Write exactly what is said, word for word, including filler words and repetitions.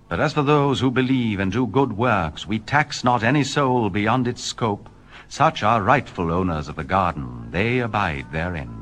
But as for those who believe and do good works, we tax not any soul beyond its scope. Such are rightful owners of the garden, they abide therein.